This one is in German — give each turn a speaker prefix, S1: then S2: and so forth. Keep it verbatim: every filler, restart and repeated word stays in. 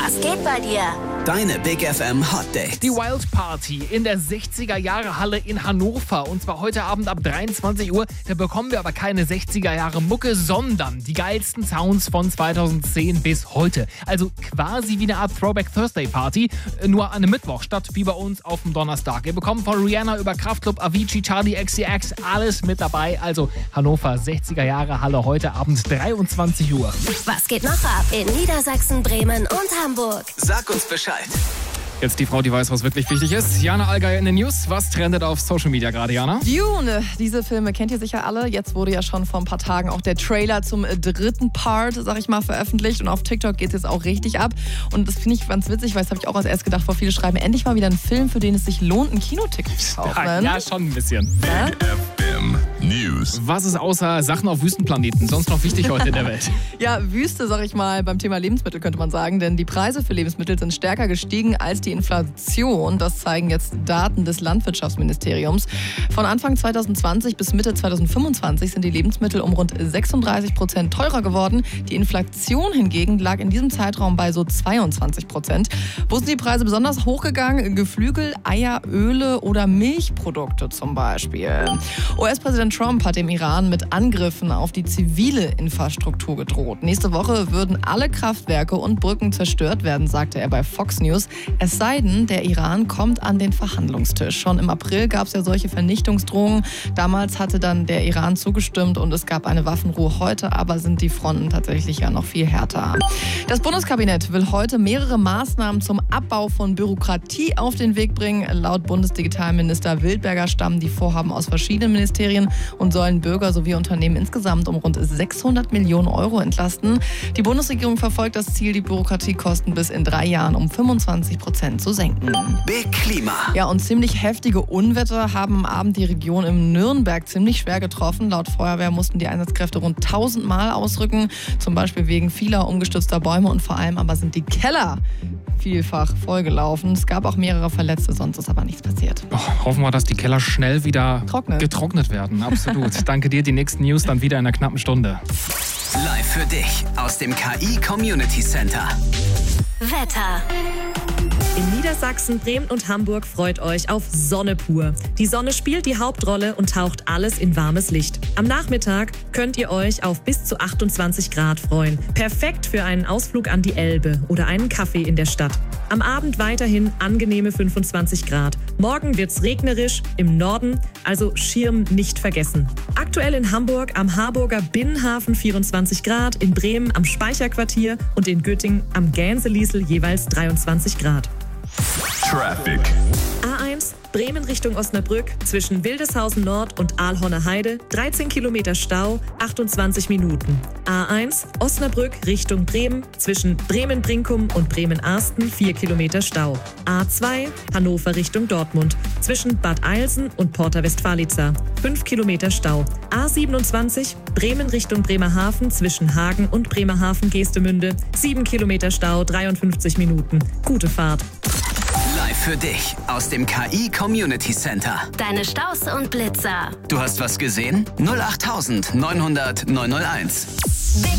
S1: Was geht bei dir?
S2: Deine Big F M Hot Dates.
S3: Die Wild Party in der sechziger-Jahre-Halle in Hannover. Und zwar heute Abend ab dreiundzwanzig Uhr. Da bekommen wir aber keine sechziger-Jahre-Mucke, sondern die geilsten Sounds von zweitausendzehn bis heute. Also quasi wie eine Art Throwback Thursday Party, nur an einem Mittwoch statt wie bei uns auf dem Donnerstag. Wir bekommen von Rihanna über Kraftklub, Avicii, Charlie X C X, alles mit dabei. Also Hannover sechziger-Jahre-Halle heute Abend dreiundzwanzig Uhr.
S1: Was geht noch ab in Niedersachsen, Bremen und Hamburg?
S2: Sag uns Bescheid.
S3: Jetzt die Frau, die weiß, was wirklich wichtig ist. Jana Allgeier in den News. Was trendet auf Social Media gerade, Jana?
S4: Dune, diese Filme kennt ihr sicher alle. Jetzt wurde ja schon vor ein paar Tagen auch der Trailer zum dritten Part, sag ich mal, veröffentlicht. Und auf TikTok geht es jetzt auch richtig ab. Und das finde ich ganz witzig, weil das habe ich auch als erst gedacht, vor viele schreiben, endlich mal wieder ein Film, für den es sich lohnt, ein Kinoticket zu kaufen.
S3: Ja, ja, schon ein bisschen.
S4: Ja?
S5: News.
S3: Was ist außer Sachen auf Wüstenplaneten sonst noch wichtig heute in der Welt?
S4: Ja, Wüste, sag ich mal, beim Thema Lebensmittel könnte man sagen, denn die Preise für Lebensmittel sind stärker gestiegen als die Inflation. Das zeigen jetzt Daten des Landwirtschaftsministeriums. Von Anfang zweitausendzwanzig bis Mitte zweitausendfünfundzwanzig sind die Lebensmittel um rund sechsunddreißig Prozent teurer geworden. Die Inflation hingegen lag in diesem Zeitraum bei so zweiundzwanzig Prozent. Wo sind die Preise besonders hochgegangen? Geflügel, Eier, Öle oder Milchprodukte zum Beispiel. U S-Präsident Trump hat dem Iran mit Angriffen auf die zivile Infrastruktur gedroht. Nächste Woche würden alle Kraftwerke und Brücken zerstört werden, sagte er bei Fox News. Es sei denn, der Iran kommt an den Verhandlungstisch. Schon im April gab es ja solche Vernichtungsdrohungen. Damals hatte dann der Iran zugestimmt und es gab eine Waffenruhe. Heute aber sind die Fronten tatsächlich ja noch viel härter. Das Bundeskabinett will heute mehrere Maßnahmen zum Abbau von Bürokratie auf den Weg bringen. Laut Bundesdigitalminister Wildberger stammen die Vorhaben aus verschiedenen Ministerien und sollen Bürger sowie Unternehmen insgesamt um rund sechshundert Millionen Euro entlasten. Die Bundesregierung verfolgt das Ziel, die Bürokratiekosten bis in drei Jahren um fünfundzwanzig Prozent zu senken.
S2: Big Klima.
S4: Ja, und ziemlich heftige Unwetter haben am Abend die Region im Nürnberg ziemlich schwer getroffen. Laut Feuerwehr mussten die Einsatzkräfte rund tausend Mal ausrücken, zum Beispiel wegen vieler umgestürzter Bäume und vor allem aber sind die Keller vielfach vollgelaufen. Es gab auch mehrere Verletzte, sonst ist aber nichts passiert.
S3: Oh, hoffen wir, dass die Keller schnell wieder
S4: Trocknet.
S3: getrocknet werden. Absolut. Danke dir. Die nächsten News dann wieder in einer knappen Stunde.
S2: Live für dich aus dem K I Community Center.
S1: Wetter.
S6: In Niedersachsen, Bremen und Hamburg freut euch auf Sonne pur. Die Sonne spielt die Hauptrolle und taucht alles in warmes Licht. Am Nachmittag könnt ihr euch auf bis zu achtundzwanzig Grad freuen. Perfekt für einen Ausflug an die Elbe oder einen Kaffee in der Stadt. Am Abend weiterhin angenehme fünfundzwanzig Grad. Morgen wird's regnerisch im Norden, also Schirm nicht vergessen. Aktuell in Hamburg am Harburger Binnenhafen vierundzwanzig Grad, in Bremen am Speicherquartier und in Göttingen am Gänseliesel jeweils dreiundzwanzig Grad.
S5: Traffic.
S6: A eins Bremen Richtung Osnabrück zwischen Wildeshausen Nord und Aalhorner Heide dreizehn Kilometer Stau, achtundzwanzig Minuten. A eins Osnabrück Richtung Bremen zwischen Bremen-Brinkum und Bremen-Arsten vier Kilometer Stau. A zwei Hannover Richtung Dortmund zwischen Bad Eilsen und Porta Westfalica fünf Kilometer Stau. A siebenundzwanzig Bremen Richtung Bremerhaven zwischen Hagen und Bremerhaven-Geestemünde sieben Kilometer Stau, dreiundfünfzig Minuten. Gute Fahrt.
S2: Live für dich aus dem K I Community Center.
S1: Deine Staus und Blitzer.
S2: Du hast was gesehen? null acht neun null null neun null eins.
S1: Big